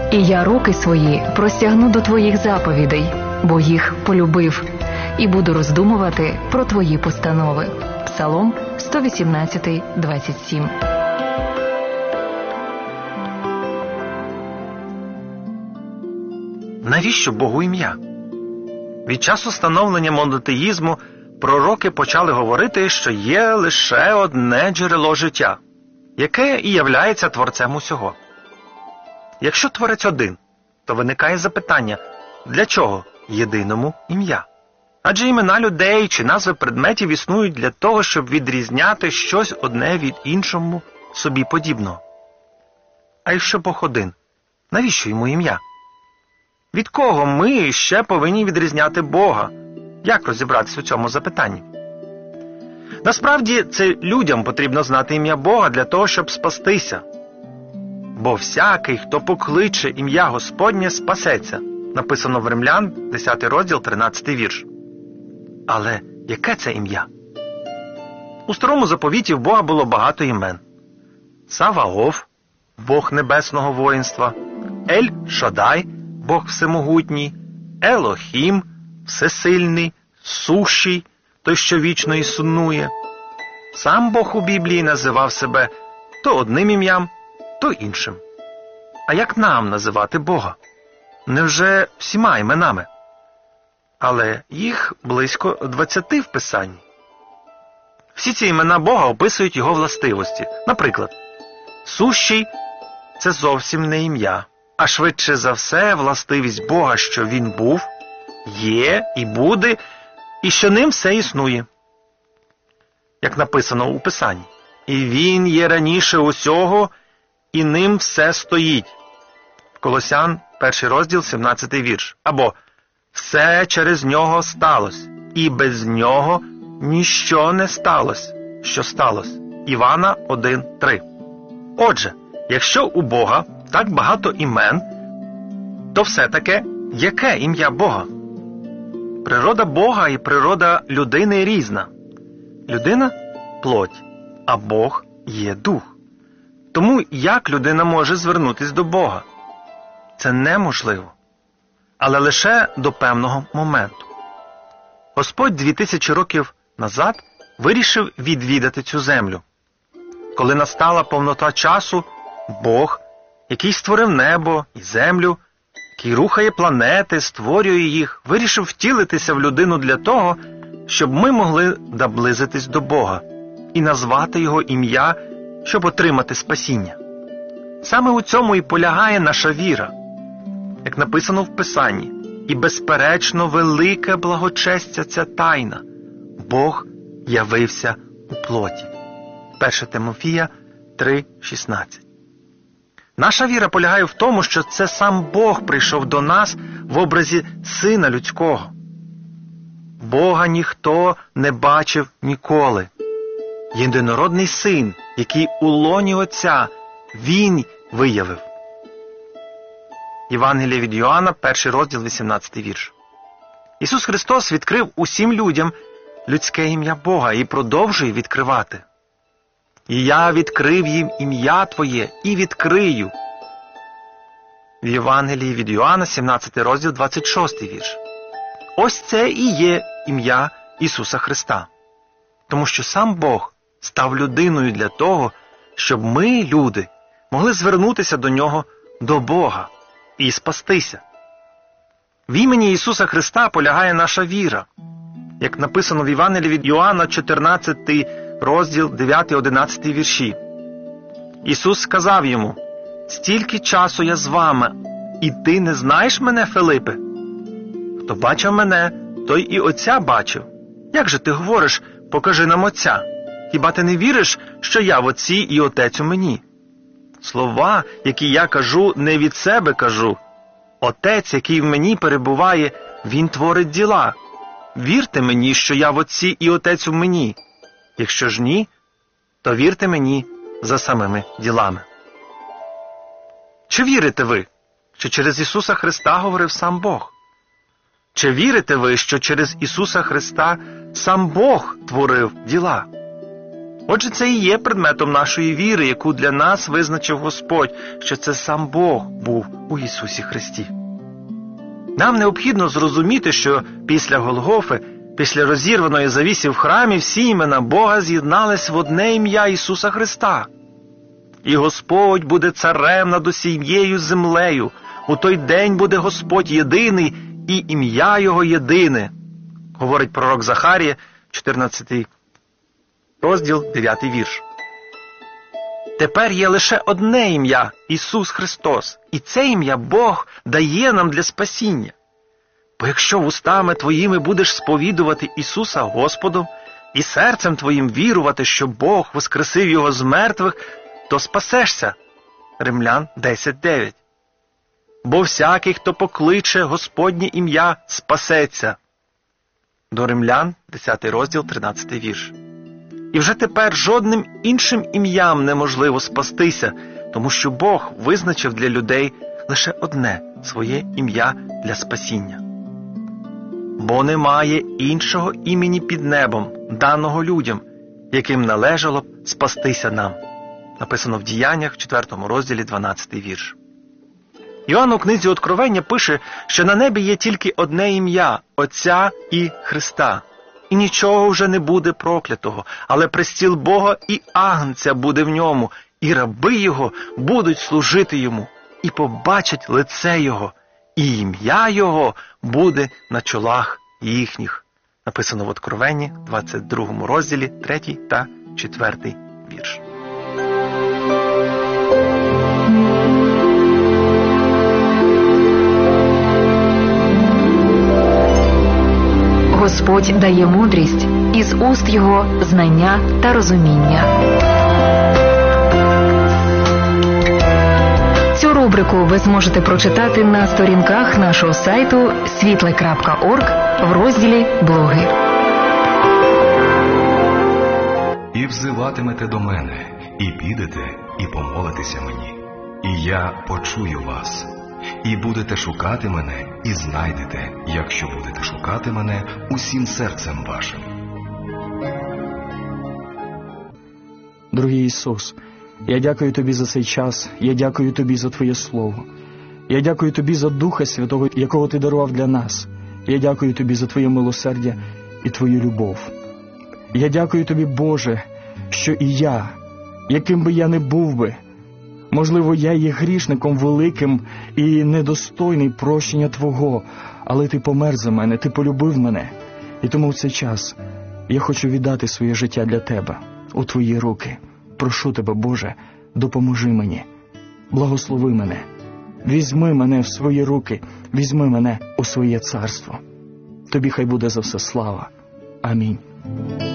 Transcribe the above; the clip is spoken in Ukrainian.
І я руки свої простягну до твоїх заповідей, бо їх полюбив, і буду роздумувати про твої постанови. Псалом 118, 27. Навіщо Богу ім'я? Від часу становлення монотеїзму пророки почали говорити, що є лише одне джерело життя, яке і являється творцем усього. Якщо творець один, то виникає запитання, для чого єдиному ім'я? Адже імена людей чи назви предметів існують для того, щоб відрізняти щось одне від іншому собі подібного. А якщо Бог один, навіщо йому ім'я? Від кого ми ще повинні відрізняти Бога? Як розібратися у цьому запитанні? Насправді, це людям потрібно знати ім'я Бога для того, щоб спастися. Бо всякий, хто покличе ім'я Господнє, спасеться. Написано в Римлян, 10 розділ, 13 вірш. Але яке це ім'я? У Старому Заповіті в Бога було багато імен. Саваоф, Бог небесного воїнства, Ель-Шадай, Бог всемогутній, Елохім, всесильний, сущий, той, що вічно існує. Сам Бог у Біблії називав себе то одним ім'ям, то іншим. А як нам називати Бога? Невже всіма іменами? Але їх близько 20 в Писанні. Всі ці імена Бога описують його властивості. Наприклад, сущий – це зовсім не ім'я, а швидше за все властивість Бога, що Він був, є і буде, і що ним все існує. Як написано у Писанні. І Він є раніше усього, і ним все стоїть. Колосян, 1 розділ, 17 вірш. Або все через нього сталося, і без нього ніщо не сталося, що сталося. Івана 1:3. Отже, якщо у Бога так багато імен, то все-таки яке ім'я Бога? Природа Бога і природа людини різна. Людина – плоть, а Бог є дух. Тому як людина може звернутися до Бога? Це неможливо. Але лише до певного моменту. Господь 2000 років назад вирішив відвідати цю землю. Коли настала повнота часу, Бог, який створив небо і землю, який рухає планети, створює їх, вирішив втілитися в людину для того, щоб ми могли наблизитись до Бога і назвати Його ім'я, щоб отримати спасіння. Саме у цьому і полягає наша віра. Як написано в Писанні, і безперечно велике благочестя ця тайна. Бог явився у плоті. 1 Тимофія 3:16. Наша віра полягає в тому, що це сам Бог прийшов до нас в образі Сина Людського. Бога ніхто не бачив ніколи. Єдинородний Син, який у лоні Отця, Він виявив. Євангеліє від Йоанна, 1 розділ, 18 вірш. Ісус Христос відкрив усім людям людське ім'я Бога і продовжує відкривати. «І я відкрив їм ім'я Твоє і відкрию». В Євангелії від Йоанна, 17 розділ, 26 вірш. Ось це і є ім'я Ісуса Христа. Тому що сам Бог став людиною для того, щоб ми, люди, могли звернутися до Нього, до Бога, і спастися. В імені Ісуса Христа полягає наша віра. Як написано в Євангелії від Йоанна, 14 розділ, 9-11 вірші. Ісус сказав йому: «Стільки часу я з вами, і ти не знаєш мене, Филипе? Хто бачив мене, той і Отця бачив. Як же ти говориш, покажи нам Отця? Хіба ти не віриш, що я в Отці і Отець у мені? Слова, які я кажу, не від себе кажу. Отець, який в мені перебуває, Він творить діла. Вірте мені, що я в Отці і Отець у мені. Якщо ж ні, то вірте мені за самими ділами». Чи вірите ви, що через Ісуса Христа говорив сам Бог? Чи вірите ви, що через Ісуса Христа сам Бог творив діла? Отже, це і є предметом нашої віри, яку для нас визначив Господь, що це сам Бог був у Ісусі Христі. Нам необхідно зрозуміти, що після Голгофи, після розірваної завіси в храмі, всі імена Бога з'єднались в одне ім'я Ісуса Христа. І Господь буде царем над усією землею. У той день буде Господь єдиний, і ім'я Його єдине, говорить пророк Захарія, 14 розділ, 9 вірш. Тепер є лише одне ім'я – Ісус Христос. І це ім'я Бог дає нам для спасіння. Бо якщо вустами твоїми будеш сповідувати Ісуса Господом і серцем твоїм вірувати, що Бог воскресив Його з мертвих, то спасешся. Римлян 10:9. Бо всякий, хто покличе Господнє ім'я, спасеться. До Римлян 10 розділ, 13 вірш. І вже тепер жодним іншим ім'ям неможливо спастися, тому що Бог визначив для людей лише одне своє ім'я для спасіння. Бо немає іншого імені під небом, даного людям, яким належало б спастися нам. Написано в Діяннях, 4 розділі, 12 вірш. Йоанн у книзі Откровення пише, що на небі є тільки одне ім'я – Отця і Христа. І нічого вже не буде проклятого, але престіл Бога і Агнця буде в ньому, і раби Його будуть служити Йому, і побачать лице Його, і ім'я Його буде на чолах їхніх. Написано в Откровенні, 22 розділі, 3 та 4 вірш. Господь дає мудрість, із уст Його знання та розуміння. Цю рубрику ви зможете прочитати на сторінках нашого сайту світле.орг в розділі «Блоги». І взиватимете до мене, і підете, і помолитеся мені, і я почую вас. І будете шукати мене, і знайдете, якщо будете шукати мене усім серцем вашим. Дорогий Ісус, я дякую Тобі за цей час, я дякую Тобі за Твоє Слово. Я дякую Тобі за Духа Святого, якого Ти дарував для нас. Я дякую Тобі за Твоє милосердя і Твою любов. Я дякую Тобі, Боже, що і я, яким би я не був би, можливо, я є грішником великим і недостойний прощення Твого, але Ти помер за мене, Ти полюбив мене. І тому в цей час я хочу віддати своє життя для Тебе, у Твої руки. Прошу Тебе, Боже, допоможи мені, благослови мене, візьми мене в свої руки, візьми мене у своє царство. Тобі хай буде за все слава. Амінь.